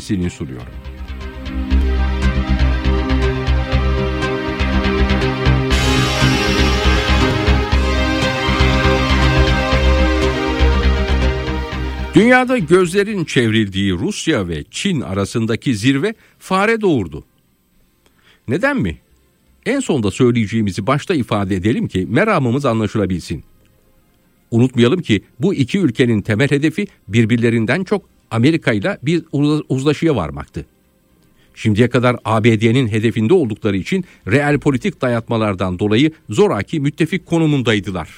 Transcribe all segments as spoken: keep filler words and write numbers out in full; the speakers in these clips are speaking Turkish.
makalesini sunuyor. Dünyada gözlerin çevrildiği Rusya ve Çin arasındaki zirve fare doğurdu. Neden mi? En sonda söyleyeceğimizi başta ifade edelim ki meramımız anlaşılabilsin. Unutmayalım ki bu iki ülkenin temel hedefi birbirlerinden çok Amerika ile bir uzlaşıya varmaktı. Şimdiye kadar A B D'nin hedefinde oldukları için real politik dayatmalardan dolayı zoraki müttefik konumundaydılar.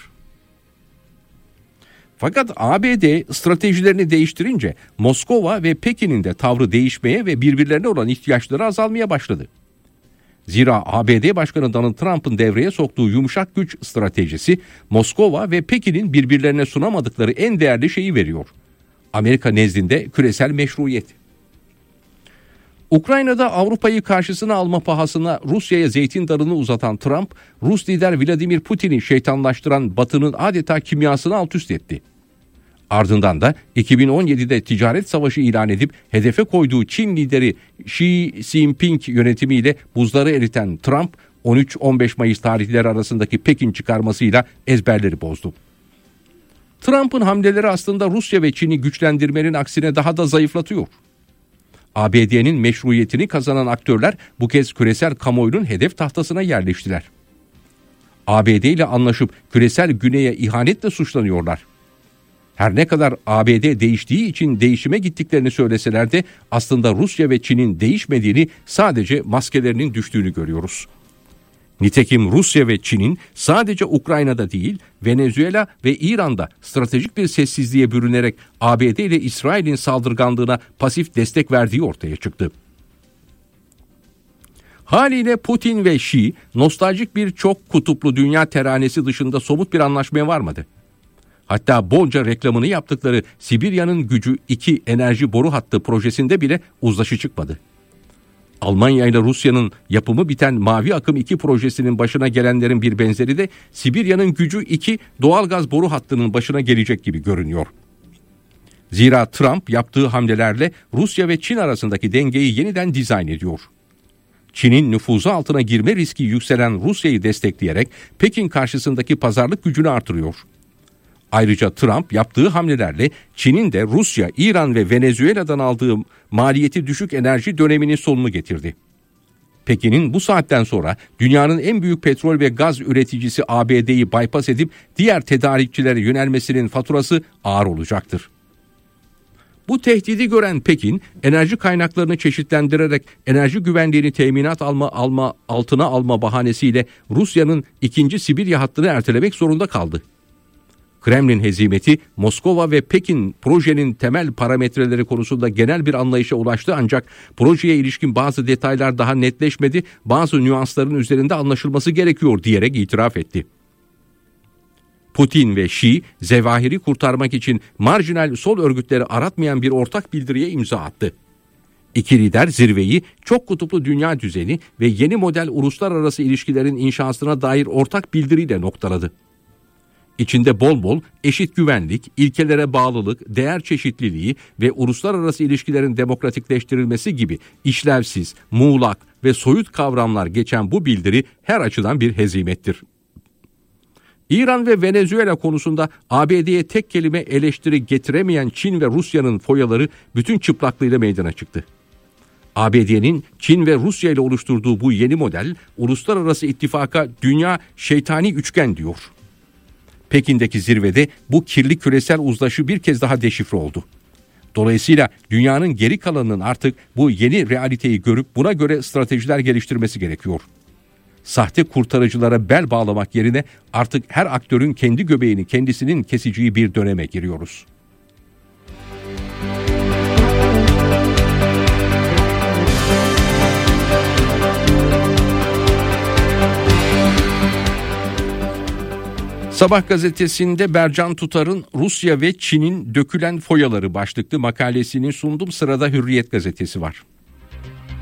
Fakat A B D stratejilerini değiştirince Moskova ve Pekin'in de tavrı değişmeye ve birbirlerine olan ihtiyaçları azalmaya başladı. Zira A B D Başkanı Donald Trump'ın devreye soktuğu yumuşak güç stratejisi Moskova ve Pekin'in birbirlerine sunamadıkları en değerli şeyi veriyor. Amerika nezdinde küresel meşruiyet. Ukrayna'da Avrupa'yı karşısına alma pahasına Rusya'ya zeytin dalını uzatan Trump, Rus lider Vladimir Putin'i şeytanlaştıran Batı'nın adeta kimyasını alt üst etti. Ardından da iki bin on yedide ticaret savaşı ilan edip hedefe koyduğu Çin lideri Xi Jinping yönetimiyle buzları eriten Trump, on üç on beş Mayıs tarihleri arasındaki Pekin çıkarmasıyla ezberleri bozdu. Trump'ın hamleleri aslında Rusya ve Çin'i güçlendirmenin aksine daha da zayıflatıyor. A B D'nin meşruiyetini kazanan aktörler bu kez küresel kamuoyunun hedef tahtasına yerleştiler. A B D ile anlaşıp küresel güneye ihanetle suçlanıyorlar. Her ne kadar A B D değiştiği için değişime gittiklerini söyleseler de aslında Rusya ve Çin'in değişmediğini, sadece maskelerinin düştüğünü görüyoruz. Nitekim Rusya ve Çin'in sadece Ukrayna'da değil, Venezuela ve İran'da stratejik bir sessizliğe bürünerek A B D ile İsrail'in saldırganlığına pasif destek verdiği ortaya çıktı. Haliyle Putin ve Xi nostaljik bir çok kutuplu dünya teranesi dışında somut bir anlaşmaya varmadı. Hatta bolca reklamını yaptıkları Sibirya'nın Gücü iki enerji boru hattı projesinde bile uzlaşı çıkmadı. Almanya ile Rusya'nın yapımı biten Mavi Akım iki projesinin başına gelenlerin bir benzeri de Sibirya'nın Gücü iki doğalgaz boru hattının başına gelecek gibi görünüyor. Zira Trump yaptığı hamlelerle Rusya ve Çin arasındaki dengeyi yeniden dizayn ediyor. Çin'in nüfuzu altına girme riski yükselen Rusya'yı destekleyerek Pekin karşısındaki pazarlık gücünü artırıyor. Ayrıca Trump yaptığı hamlelerle Çin'in de Rusya, İran ve Venezuela'dan aldığı maliyeti düşük enerji döneminin sonunu getirdi. Pekin'in bu saatten sonra dünyanın en büyük petrol ve gaz üreticisi A B D'yi bypass edip diğer tedarikçilere yönelmesinin faturası ağır olacaktır. Bu tehdidi gören Pekin, enerji kaynaklarını çeşitlendirerek enerji güvenliğini teminat alma, alma altına alma bahanesiyle Rusya'nın ikinci Sibirya hattını ertelemek zorunda kaldı. Kremlin hezimeti, Moskova ve Pekin projenin temel parametreleri konusunda genel bir anlayışa ulaştı, ancak projeye ilişkin bazı detaylar daha netleşmedi, bazı nüansların üzerinde anlaşılması gerekiyor diyerek itiraf etti. Putin ve Xi, zevahiri kurtarmak için marjinal sol örgütleri aratmayan bir ortak bildiriye imza attı. İki lider zirveyi çok kutuplu dünya düzeni ve yeni model uluslararası ilişkilerin inşasına dair ortak bildiriyle noktaladı. İçinde bol bol eşit güvenlik, ilkelere bağlılık, değer çeşitliliği ve uluslararası ilişkilerin demokratikleştirilmesi gibi işlevsiz, muğlak ve soyut kavramlar geçen bu bildiri her açıdan bir hezimettir. İran ve Venezuela konusunda A B D'ye tek kelime eleştiri getiremeyen Çin ve Rusya'nın foyaları bütün çıplaklığıyla meydana çıktı. A B D'nin Çin ve Rusya ile oluşturduğu bu yeni model, uluslararası ittifaka dünya şeytani üçgen diyor. Pekin'deki zirvede bu kirli küresel uzlaşı bir kez daha deşifre oldu. Dolayısıyla dünyanın geri kalanının artık bu yeni realiteyi görüp buna göre stratejiler geliştirmesi gerekiyor. Sahte kurtarıcılara bel bağlamak yerine artık her aktörün kendi göbeğini kendisinin keseceği bir döneme giriyoruz. Sabah gazetesinde Bercan Tutar'ın Rusya ve Çin'in dökülen foyaları başlıklı makalesini sundum. Sırada Hürriyet gazetesi var.